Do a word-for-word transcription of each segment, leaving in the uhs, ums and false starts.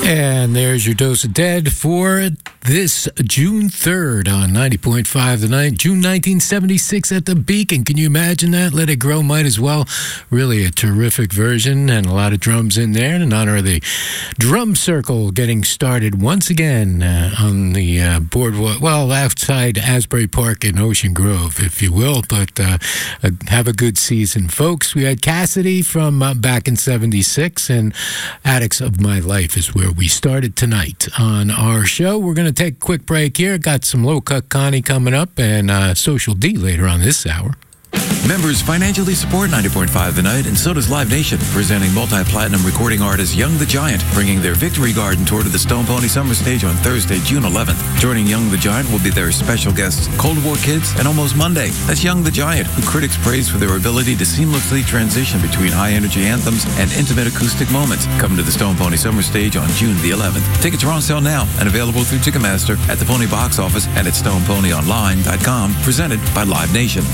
And there's your dose of Dead for this June third on ninety point five The Night. June nineteen seventy-six at the Beacon. Can you imagine that? Let It Grow might as well. Really a terrific version and a lot of drums in there in honor of the Drum Circle getting started once again uh, on the uh, boardwalk. Well, outside Asbury Park in Ocean Grove, if you will. But uh, uh, have a good season, folks. We had Cassidy from uh, back in seventy-six, and Addicts of My Life is where we started tonight on our show. We're going to take a quick break here. Got some Low Cut Connie coming up and uh, Social D later on this hour. Members financially support ninety point five The Night, and so does Live Nation, presenting multi-platinum recording artist Young the Giant, bringing their Victory Garden tour to the Stone Pony Summer Stage on Thursday, June eleventh. Joining Young the Giant will be their special guests, Cold War Kids and Almost Monday. That's Young the Giant, who critics praise for their ability to seamlessly transition between high-energy anthems and intimate acoustic moments. Come to the Stone Pony Summer Stage on June the eleventh. Tickets are on sale now and available through Ticketmaster, at the Pony Box Office, and at stone pony online dot com, presented by Live Nation.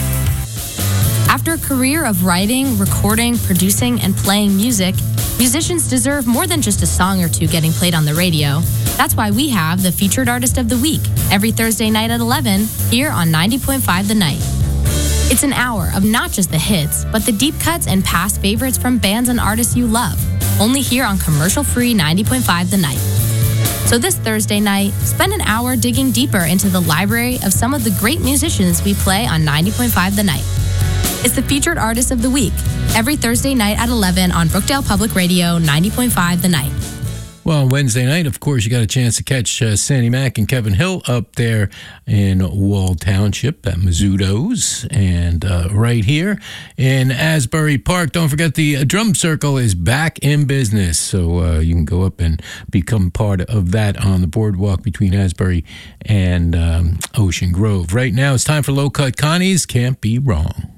After a career of writing, recording, producing, and playing music, musicians deserve more than just a song or two getting played on the radio. That's why we have the Featured Artist of the Week every Thursday night at eleven here on ninety point five The Night. It's an hour of not just the hits, but the deep cuts and past favorites from bands and artists you love, only here on commercial-free ninety point five The Night. So this Thursday night, spend an hour digging deeper into the library of some of the great musicians we play on ninety point five The Night. It's the Featured Artist of the Week, every Thursday night at eleven on Brookdale Public Radio, ninety point five The Night. Well, Wednesday night, of course, you got a chance to catch uh, Sandy Mack and Kevin Hill up there in Wall Township at Mizzuto's, and uh, right here in Asbury Park. Don't forget the uh, Drum Circle is back in business, so uh, you can go up and become part of that on the boardwalk between Asbury and um, Ocean Grove. Right now, it's time for Low Cut Connie's Can't Be Wrong.